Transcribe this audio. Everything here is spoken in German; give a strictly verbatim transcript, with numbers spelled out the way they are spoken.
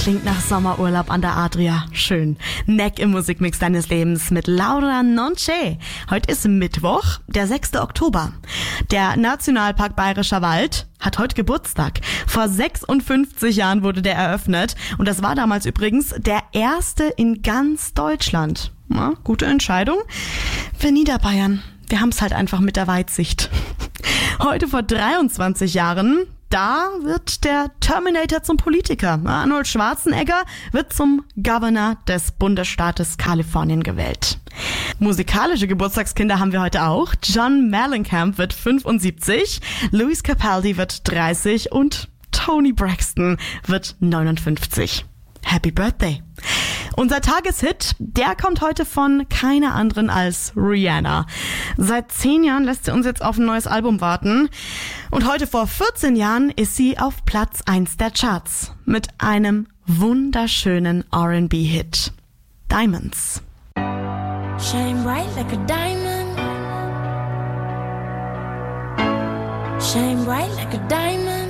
klingt nach Sommerurlaub an der Adria. Schön. Neck im Musikmix deines Lebens mit Laura Nonce. Heute ist Mittwoch, der sechster Oktober. Der Nationalpark Bayerischer Wald hat heute Geburtstag. Vor sechsundfünfzig Jahren wurde der eröffnet. Und das war damals übrigens der erste in ganz Deutschland. Na, gute Entscheidung für Niederbayern. Wir haben es halt einfach mit der Weitsicht. Heute vor dreiundzwanzig Jahren, da wird der Terminator zum Politiker. Arnold Schwarzenegger wird zum Governor des Bundesstaates Kalifornien gewählt. Musikalische Geburtstagskinder haben wir heute auch. John Mellencamp wird fünfundsiebzig, Lewis Capaldi wird dreißig und Toni Braxton wird neunundfünfzig. Happy Birthday! Unser Tageshit, der kommt heute von keiner anderen als Rihanna. Seit zehn Jahren lässt sie uns jetzt auf ein neues Album warten. Und heute vor vierzehn Jahren ist sie auf Platz eins der Charts mit einem wunderschönen R and B-Hit. Diamonds. Shine bright like a diamond. Shine bright like a diamond.